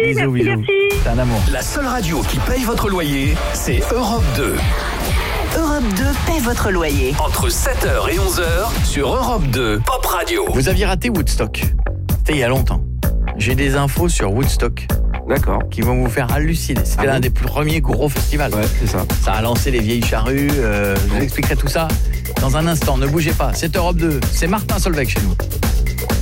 bisous. merci. C'est un amour. La seule radio qui paye votre loyer, c'est Europe 2. Europe 2 paie votre loyer. Entre 7h et 11h sur Europe 2 Pop Radio. Vous aviez raté Woodstock. C'était il y a longtemps. J'ai des infos sur Woodstock. D'accord. Qui vont vous faire halluciner. C'était l'un des premiers gros festivals. Ouais, c'est ça. Ça a lancé les vieilles charrues. Je vous expliquerai tout ça dans un instant. Ne bougez pas. C'est Europe 2. C'est Martin Solveig chez nous.